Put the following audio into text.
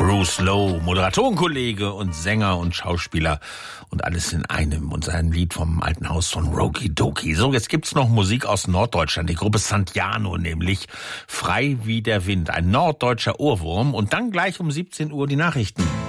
Bruce Lowe, Moderatorenkollege und Sänger und Schauspieler und alles in einem und sein Lied vom alten Haus von Roki Doki. So, jetzt gibt's noch Musik aus Norddeutschland, die Gruppe Santiano, nämlich Frei wie der Wind, ein norddeutscher Ohrwurm und dann gleich um 17 Uhr die Nachrichten.